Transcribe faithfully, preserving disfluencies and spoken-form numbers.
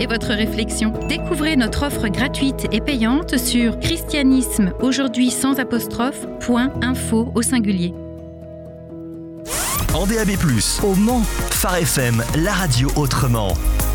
votre réflexion. Découvrez notre offre gratuite et payante sur christianisme aujourd'hui sans apostrophe point info au singulier. En D A B plus, au Mans, Phare F M, la radio autrement.